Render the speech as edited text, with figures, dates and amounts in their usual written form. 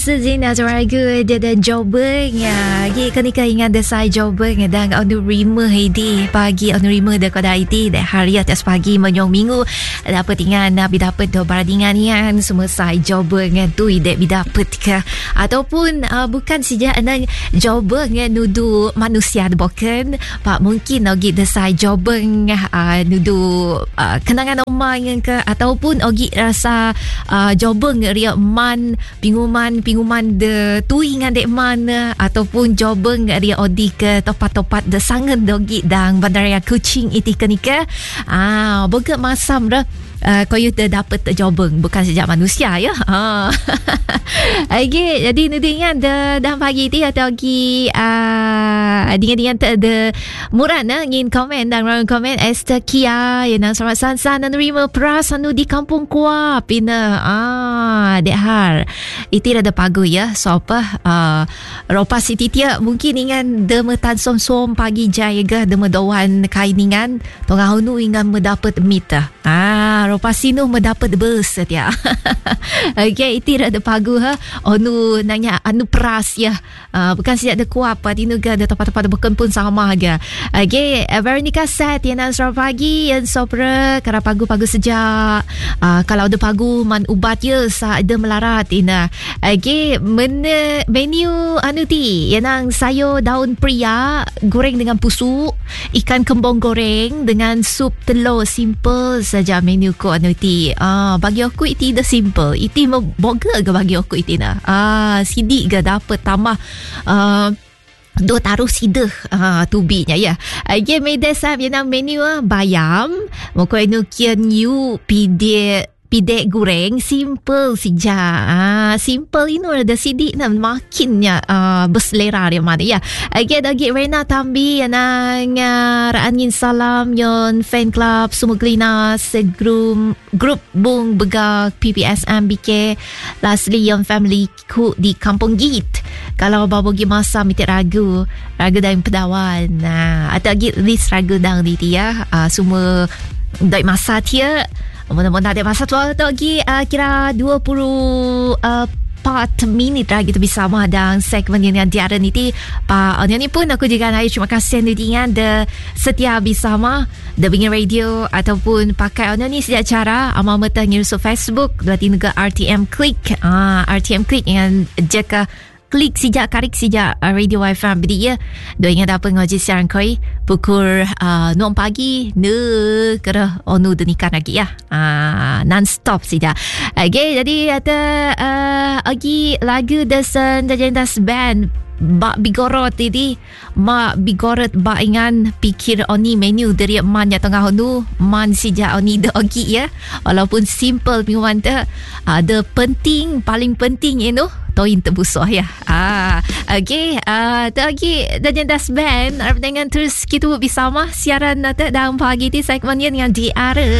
Sejina ragu dia jobeng ya. Gi kenika ingat desai jobeng dan onu rima hidi pagi onu rima de kada IT de hari atas pagi menyong minggu dapat ingat nak dapat do baradingan yan semua sai jobeng tu ide dapat ke ataupun bukan saja nang jobeng nudu manusia bukan pak mungkin ogi desai jobeng nudu kenangan omah ke ataupun ogi rasa jobeng ria man pinguman de tu ingan dek mana ataupun jobeng dia odi ke topat-topat de sangen dogi dang bandaraya Kuching iti kenika boga masam dah koyo te dapat jobeng bukan sejak manusia ya okay, jadi nudingan de dalam pagi ti atau lagi dengan de murah ngin komen dan orang komen Esther Kia yang selamat sansan dan nerima perasaan di kampung kuah pina dek har iti ada pagu ya so apa ropa siti tia mungkin ingan de metan som pagi jaya ga de medawan kainingan tongah hunu ingan mendapat mita ropa sinu mendapat bus ya okay iti ada pagu onu nanya anu peras ya bukan sejak de kuah apa tinu ga de tempat-tempat bukan pun sama ga okay Veronica set yang selamat pagi yang sopra kara pagu-pagu sejak kalau ada pagu man ubat ya sa ada melarat ina okay menu anu ti yang sayur daun pria goreng dengan pusuk ikan kembung goreng dengan sup telur simple saja menu ko anu ti bagi aku iti dah simple iti boga ke bagi aku iti na sidik ke dapat tambah do taruh sidah tubinya ya. Ye mede sam yang menu bayam moko inu kian yu pidek goreng simple saja. Simple ini ada sidik na makinnya berselera dia mana ya. Again Rena Tambi yang raangin salam yon fan club semua gelina grup bung begak PPSM BK lastly yon family ku di Kampung Git. Kalau babogi masa mitik ragu dan pedawan. Atau lagi list ragu dang di dia semua doi masa dia. Mudah-mudahan ada masa tu lagi kira 24 minit lagi tu bisa mahadang segmen yang diada ni Pak ni pun aku juga nak terima kasih dengan de setia bersama The Bingin Radio ataupun pakai ni sejak cara amal mata ngirsu Facebook berarti juga RTM Click yang jika klik sejak karik sejak Radio FM dia do ingat apa ngaji siaran koi pukul 6 pagi kera onu denikan lagi ya non stop sejak okay, jadi ada lagi lagu desan Dajendas Band Bak Bigorot ini Mak Bigorot Bak ingan pikir oni menu dari man yang tengah onu man sejak oni de ogi ya walaupun simple minuman ada penting paling penting you know toin terbusuh ya okay tu lagi Dajendas Band dengan terus kita bersama siaran dalam pagi di segmen yang diara